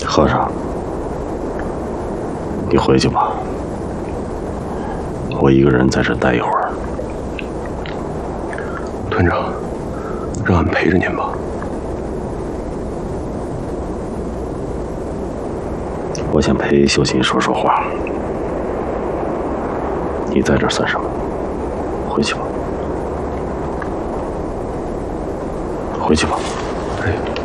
和尚，你回去吧，我一个人在这待一会儿。 团长，让俺陪着您吧。 我想陪秀琴说说话。你在这算什么？回去吧，回去吧。 哎。